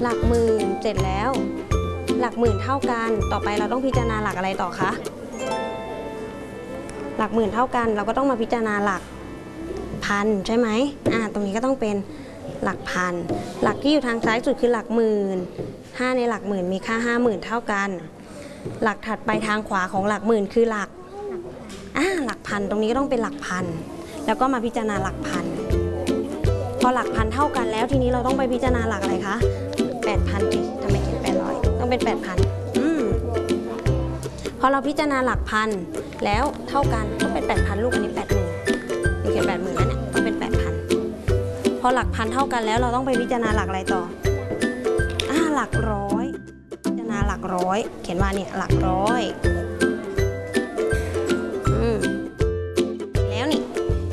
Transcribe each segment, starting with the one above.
หลักหมื่นเสร็จแล้วหลักหมื่นเท่ากันต่อไปเราต้องพิจารณาหลักอะไรต่อคะหลักหมื่นเท่ากันเราก็ต้องมาพิจารณาหลักพันใช่ไหมตรงนี้ก็ต้องเป็นหลักพันหลักที่อยู่ทางซ้ายสุดคือหลักหมื่น5ในหลักหมื่นมีค่า50,000เท่ากันหลักถัดไปทางขวาของหลักหมื่นคือหลักพันตรงนี้ก็ต้องเป็นหลักพันแล้วก็มาพิจารณาหลักพันพอหลักพันเท่ากันแล้วทีนี้เราต้องไปพิจารณาหลักอะไรคะ 8,000 สิทำไมเขียน800ต้องเป็น 8,000พอเราพิจารณาหลักพันแล้วเท่ากันก็เป็น 8,000 ลูกอันนี้ 80,000เขียน 80,000แล้วเนี่ยต้องเป็น 8,000พอหลักพันเท่ากันแล้วเราต้องไปพิจารณาหลักอะไรต่อหลักร้อยพิจารณาหลักร้อยเขียนว่าเนี่ยหลักร้อยแล้วนี่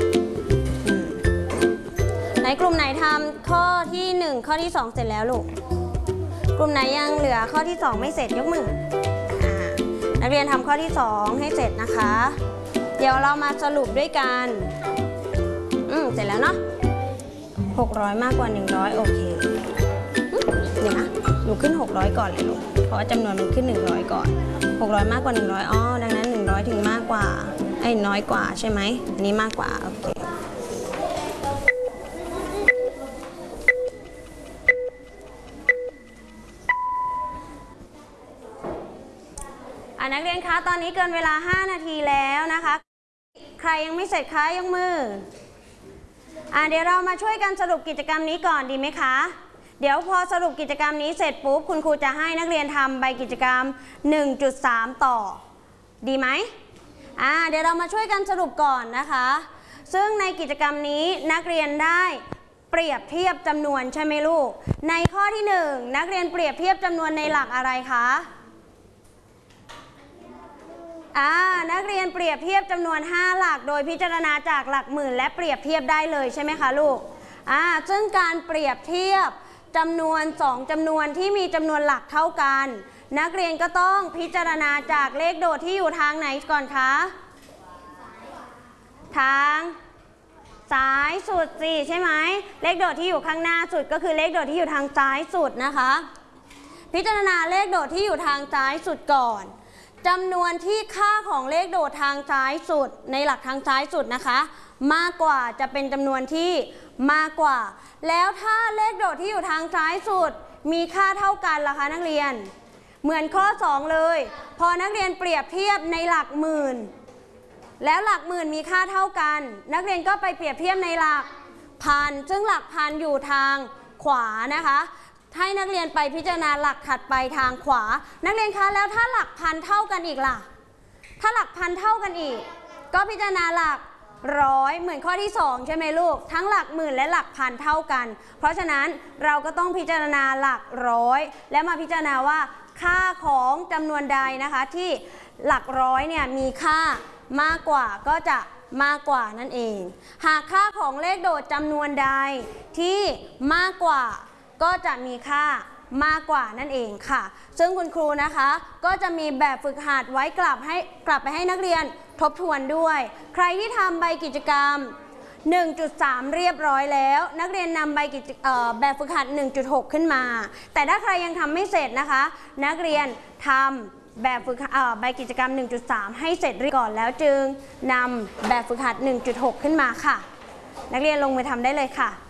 ไหนกลุ่มไหนทำข้อที่1ข้อที่2เสร็จแล้วลูกกลุ่มไหนยังเหลือข้อที่2ไม่เสร็จยกมือนักเรียนทำข้อที่2ให้เสร็จนะคะเดี๋ยวเรามาสรุปด้วยกันเสร็จแล้วเนาะ600มากกว่า100โอเคเดี๋ยวนะหนูขึ้น600ก่อนเลยลูกเพราะจำนวนมันขึ้น100ก่อน600มากกว่า100ดังนั้น100ถึงมากกว่าน้อยกว่าใช่ไหมอันนี้มากกว่าโอเคนักเรียนคะตอนนี้เกินเวลา5นาทีแล้วนะคะใครยังไม่เสร็จคะยกมือเดี๋ยวเรามาช่วยกันสรุปกิจกรรมนี้ก่อนดีไหมคะเดี๋ยวพอสรุปกิจกรรมนี้เสร็จปุ๊บคุณครูจะให้นักเรียนทำใบกิจกรรม 1.3 ต่อดีไหมเดี๋ยวเรามาช่วยกันสรุปก่อนนะคะซึ่งในกิจกรรมนี้นักเรียนได้เปรียบเทียบจำนวนใช่ไหมลูกในข้อที่1นักเรียนเปรียบเทียบจำนวนในหลักอะไรคะนักเรียนเปรียบเทียบจำนวน5หลักโดยพิจารณาจากหลักหมื่นและเปรียบเทียบได้เลยใช่ไหมคะลูกซึ่งการเปรียบเทียบจำนวน2จำนวนที่มีจำนวนหลักเท่ากันนักเรียนก็ต้องพิจารณาจากเลขโดดที่อยู่ทางไหนก่อนคะทางซ้ายสุดสิใช่ไหมเลขโดดที่อยู่ข้างหน้าสุดก็คือเลขโดดที่อยู่ทางซ้ายสุดนะคะพิจารณาเลขโดดที่อยู่ทางซ้ายสุดก่อนจำนวนที่ค่าของเลขโดดทางซ้ายสุดในหลักทางซ้ายสุดนะคะมากกว่าจะเป็นจำนวนที่มากกว่าแล้วถ้าเลขโดดที่อยู่ทางซ้ายสุดมีค่าเท่ากันล่ะคะนักเรียนเหมือนข้อ2เลยพอนักเรียนเปรียบเทียบในหลักหมื่นแล้วหลักหมื่นมีค่าเท่ากันนักเรียนก็ไปเปรียบเทียบในหลักพันซึ่งหลักพันอยู่ทางขวานะคะให้นักเรียนไปพิจารณาหลักถัดไปทางขวานักเรียนคะแล้วถ้าหลักพันเท่ากันอีกล่ะถ้าหลักพันเท่ากันอีกก็พิจารณาหลักร้อยเหมือนข้อที่2ใช่ไหมลูกทั้งหลักหมื่นและหลักพันเท่ากันเพราะฉะนั้นเราก็ต้องพิจารณาหลักร้อยและมาพิจารณาว่าค่าของจำนวนใดนะคะที่หลักร้อยเนี่ยมีค่ามากกว่าก็จะมากกว่านั่นเองหากค่าของเลขโดดจำนวนใดที่มากกว่าก็จะมีค่ามากกว่านั่นเองค่ะซึ่งคุณครูนะคะก็จะมีแบบฝึกหัดไว้กลับไปให้นักเรียนทบทวนด้วยใครที่ทำใบกิจกรรม 1.3 เรียบร้อยแล้วนักเรียนนำแบบฝึกหัด 1.6 ขึ้นมาแต่ถ้าใครยังทำไม่เสร็จนะคะนักเรียนทำแบบฝึกใบกิจกรรม 1.3 ให้เสร็จก่อนแล้วจึงนำแบบฝึกหัด 1.6 ขึ้นมาค่ะนักเรียนลงมือทำได้เลยค่ะ